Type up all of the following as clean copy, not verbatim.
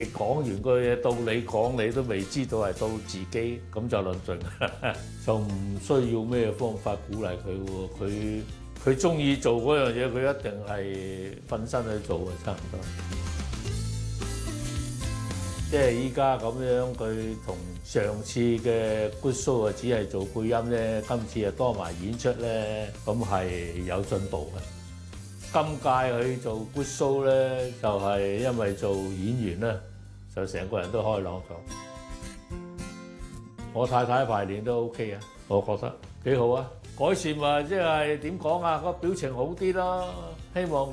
講完個嘢到你講，你都未知道係到自己，咁就論盡，就唔需要咩方法鼓勵佢喎。佢中意做嗰樣嘢，佢一定係瞓身去做嘅，差唔多。即係依家咁樣，佢同上次嘅 Good Show 啊，只係做配音咧，今次啊多埋演出咧，咁係有進步嘅。今屆佢做 Good Show 咧，就係因為做演員咧，就成個人都開朗咗。我太太排練都 OK 啊，我覺得幾好啊。改善話即係點講啊？個表情好啲啦，希望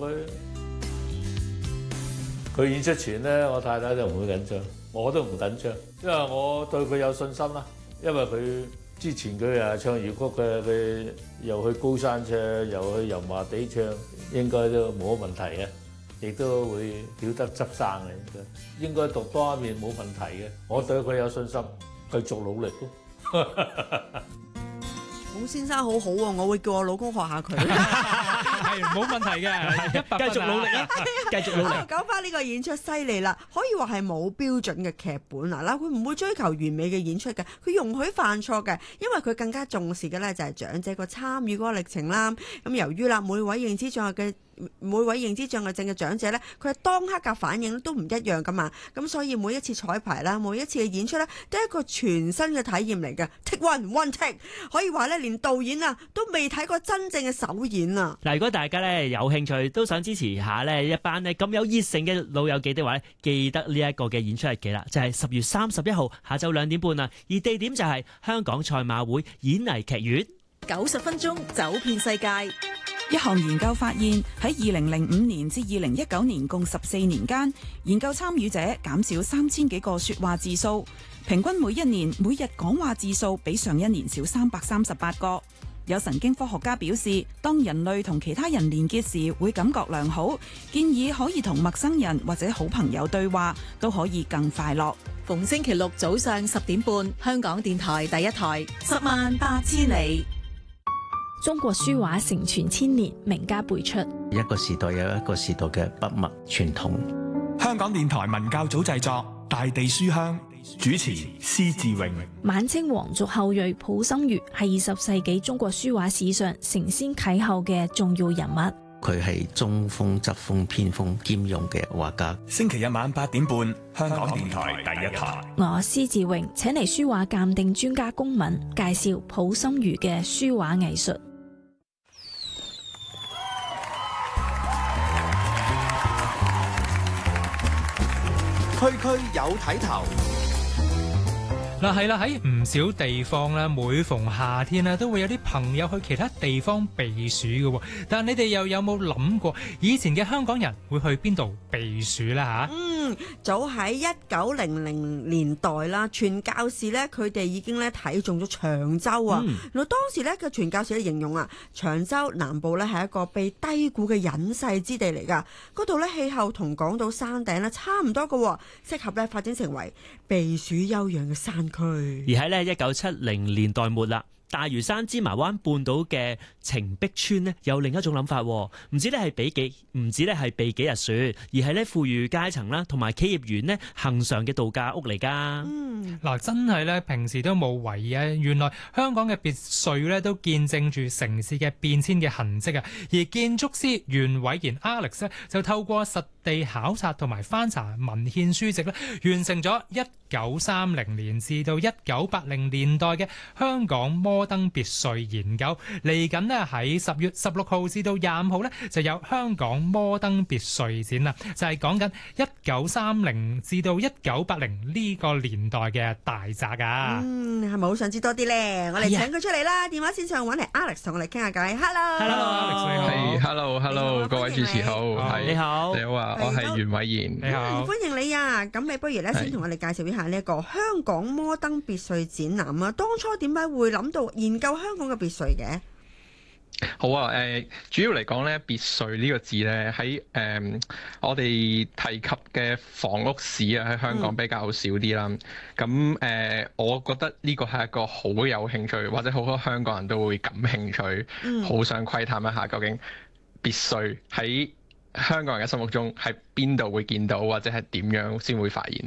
佢演出前咧，我太太就唔會緊張，我都唔緊張，因為我對佢有信心啦。因為佢之前佢唱粵曲嘅，佢又去高山唱，又去油麻地唱，應該都冇乜問題嘅，亦都會曉得執生嘅，應該讀多一面冇問題嘅。我對佢有信心，繼續努力咯。 孔先生好好喎，我會叫我老公學下佢。 係冇問題嘅，繼續努力啦，繼續努力。 講翻呢個演出犀利啦，可以話係冇標準嘅劇本啊！嗱，佢唔會追求完美嘅演出嘅，佢容許犯錯嘅，因為佢更加重視嘅咧就係長者個參與嗰個歷程啦。咁由於啦，每位認知障礙症嘅長者咧，佢係當刻嘅反應都唔一樣噶嘛，咁所以每一次彩排啦，每一次嘅演出咧，都係一個全新嘅體驗嚟嘅。Take one take， 可以話咧，連導演啊都未睇過真正嘅首演啊！ 嗱，如果大家咧有興趣，都想支持下咧一班咧咁有熱誠嘅老友記的話咧，記得呢一個嘅演出日期啦，就係10月31號下晝2點半啊，而地點就係香港賽馬會演藝劇院。 90分鐘走遍世界。 一項研究發現，喺2005年至2019年共14年間，研究參與者減少3000幾個說話字數，平均每一年每日講話字數比上一年少338個。有神經科學家表示，當人類同其他人連結時會感覺良好，建議可以同陌生人或者好朋友對話，都可以更快樂。 逢星期六早上10點半，香港電台第一台，108000里。 中國書畫承傳千年，名家輩出。 一個時代有一個時代嘅筆墨傳統。 香港電台文教組製作《大地書香》，主持施志榮。 晚清皇族後裔溥心畬係20世紀中國書畫史上承先啟後嘅重要人物。 佢係中風、側風、偏風兼用嘅畫家。 星期日晚8點半，香港電台第一台。 我施志榮請嚟書畫鑑定專家龔敏介紹溥心畬嘅書畫藝術。 區區有睇頭。 嗱係啦，喺唔少地方咧，每逢夏天咧，都會有啲朋友去其他地方避暑嘅。但係你哋又有冇諗過，以前嘅香港人會去邊度避暑咧？吓， 早喺1900年代啦，傳教士咧，佢哋已經咧睇中咗長洲啊。嗱，當時咧嘅傳教士咧形容啊，長洲南部咧係一個被低估嘅隱世之地嚟噶。嗰度咧氣候同港島山頂咧差唔多嘅，適合咧發展成為避暑休養嘅山。 而喺咧1970年代末啦，大嶼山芝麻灣半島嘅澄碧村呢，有另一種諗法，唔止咧係避幾日暑，而係咧富裕階層啦，同埋企業員呢恆常嘅度假屋嚟噶。 嗱，真係咧平時都冇懷疑啊！原來香港嘅別墅咧都見證住城市嘅變遷嘅痕跡啊！而建築師袁偉賢 Alex 咧就透過實地考察同埋翻查文獻書籍咧，完成咗1930年至到1980年代嘅香港摩登別墅研究。嚟緊呢喺10月16號至到25號咧就有香港摩登別墅展啦，就係講緊1930至到1980呢個年代嘅大宅啊。 係咪好想知多啲咧？我哋請佢出嚟啦，電話線上揾嚟 Alex 同我哋傾下偈。 Hello，Alex 你好。 係 Hello， 各位主持好。 你好， 你好啊，我係袁偉賢。 你好， 歡迎你啊！咁你不如咧先同我哋介紹一下呢一個香港摩登別墅展覽啊。當初點解會諗到研究香港嘅別墅嘅？ 好啊，主要嚟講咧，別墅呢個字咧喺我哋提及嘅房屋史啊，喺香港比較少啲啦。咁我覺得呢個係一個好有興趣，或者好多香港人都會感興趣，好想窺探一下究竟別墅喺香港人嘅心目中喺邊度會見到，或者係點樣先會發現？